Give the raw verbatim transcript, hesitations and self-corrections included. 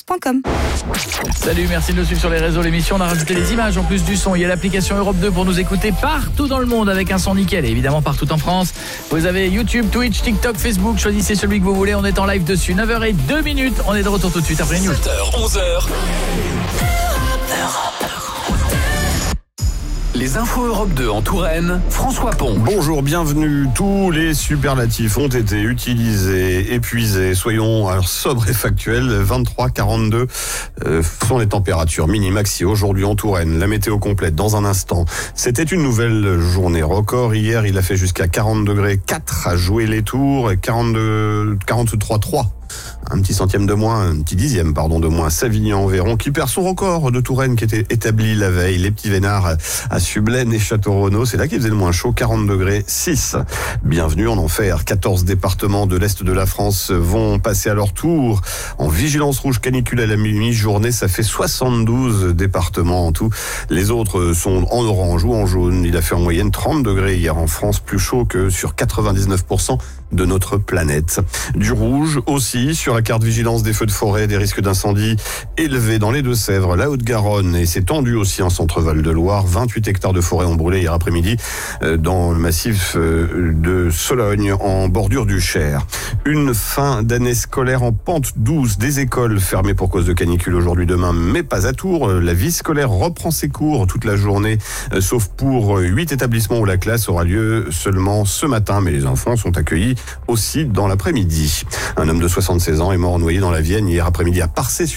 point com. Salut, merci de nous suivre sur les réseaux. L'émission, on a rajouté les images en plus du son. Il y a l'application Europe deux pour nous écouter partout dans le monde avec un son nickel. Et évidemment partout en France. Vous avez YouTube, Twitch, TikTok, Facebook. Choisissez celui que vous voulez. On est en live dessus. neuf heures zéro deux minutes. On est de retour tout de suite après les news. sept heures, onze heures. Les infos Europe deux en Touraine, François Pont. Bonjour, bienvenue. Tous les superlatifs ont été utilisés, épuisés. Soyons alors sobres et factuels. vingt-trois quarante-deux euh, sont les températures mini-maxi aujourd'hui en Touraine. La météo complète dans un instant. C'était une nouvelle journée record. Hier, il a fait jusqu'à quarante degrés quatre à jouer les tours. quarante-deux, quarante-trois trois. Un petit centième de moins, un petit dixième, pardon, de moins. Savigny-en-Véron qui perd son record de Touraine qui était établi la veille. Les petits vénards à Sublaine et Château-Renaud, c'est là qu'il faisait le moins chaud, quarante degrés six. Bienvenue en enfer. quatorze départements de l'Est de la France vont passer à leur tour en vigilance rouge canicule à la mi-journée. Ça fait soixante-douze départements en tout. Les autres sont en orange ou en jaune. Il a fait en moyenne trente degrés hier en France, plus chaud que sur quatre-vingt-dix-neuf pour cent de notre planète. Du rouge aussi sur la carte vigilance des feux de forêt, des risques d'incendie élevés dans les Deux-Sèvres, la Haute-Garonne, et c'est tendu aussi en centre-Val de Loire. vingt-huit hectares de forêt ont brûlé hier après-midi dans le massif de Sologne en bordure du Cher. Une fin d'année scolaire en pente douce, des écoles fermées pour cause de canicule aujourd'hui, demain, mais pas à Tours. La vie scolaire reprend ses cours toute la journée, sauf pour huit établissements où la classe aura lieu seulement ce matin, mais les enfants sont accueillis aussi dans l'après-midi. Un homme de soixante-seize ans est mort noyé dans la Vienne hier après-midi à Parcé.